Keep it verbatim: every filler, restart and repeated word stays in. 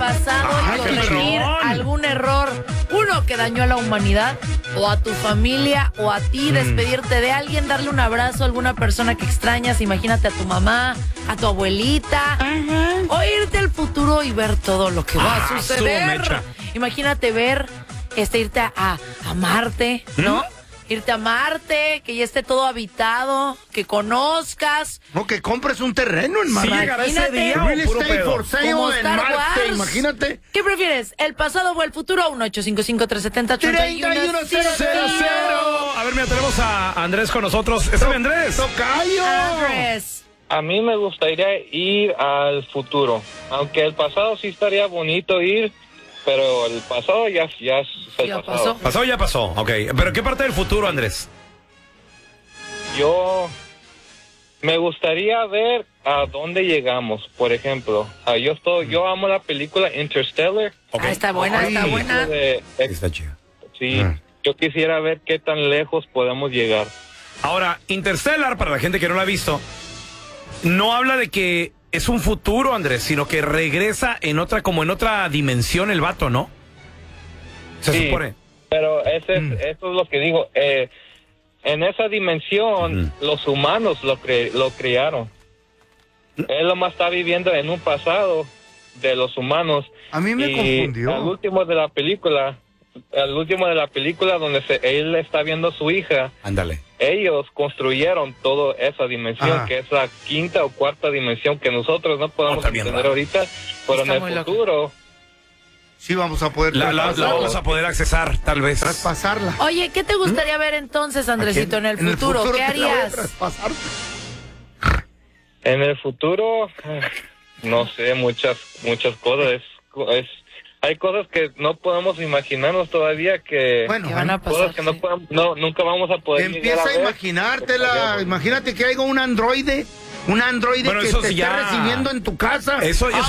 pasado Ajá, y corregir algún error, uno que dañó a la humanidad, o a tu familia, o a ti, despedirte de alguien, darle un abrazo a alguna persona que extrañas, imagínate a tu mamá, a tu abuelita, o irte al futuro y ver todo lo que va a Ah, suceder. su mecha. Imagínate ver, este, irte a, a, a Marte, ¿no? Irte a Marte, que ya esté todo habitado, que conozcas. No, que compres un terreno en Marte. Sí llegará ese día Real o puro estate pedo. for sale Como en Star Marte, Wars. imagínate. ¿Qué prefieres? ¿El pasado o el futuro? uno ocho cinco cinco, tres siete cero, tres uno cero Cero, cero. A ver, mira, tenemos a Andrés con nosotros. ¡Ese es Andrés! ¡Tocayo! Andrés. A mí me gustaría ir al futuro, aunque el pasado sí estaría bonito ir, pero el pasado ya, ya es el Ya pasado. pasó. Pasó, ya pasó. Ok. ¿Pero qué parte del futuro, Andrés? Yo me gustaría ver a dónde llegamos, por ejemplo. Ah, yo estoy, yo amo la película Interstellar. Ok. Ah, está buena, Ay. está buena. De- Está chido. sí, Ah. yo quisiera ver qué tan lejos podemos llegar. Ahora, Interstellar, para la gente que no la ha visto, no habla de que es un futuro, Andrés, sino que regresa en otra, como en otra dimensión el vato, ¿no? Se Sí, supone. pero ese es, Mm. eso es lo que digo. Eh, en esa dimensión, Ujú. los humanos lo, cre- lo crearon. Él nomás está viviendo en un pasado de los humanos. A mí me y confundió. Al último de la película, al último de la película donde se, él está viendo a su hija, Ándale. ellos construyeron toda esa dimensión, Ajá. que es la quinta o cuarta dimensión que nosotros no podemos está bien entender raro. ahorita, pero Está en muy el loco. futuro... Sí, vamos a poder La, la- la traspasarla. vamos a poder accesar, tal vez. traspasarla. Oye, ¿qué te gustaría ver entonces, Andresito, en el En el futuro? ¿Qué te la voy a harías? traspasar. En el futuro, no sé, muchas muchas cosas. Es, es- hay cosas que no podemos imaginarnos todavía que Bueno, ¿Qué van a pasar? cosas que no, Sí. podemos- no nunca vamos a poder llegar empieza a ver. imaginártela. Imagínate que haya un androide, un androide Bueno, que eso te sí esté ya- recibiendo en tu casa. Eso- eso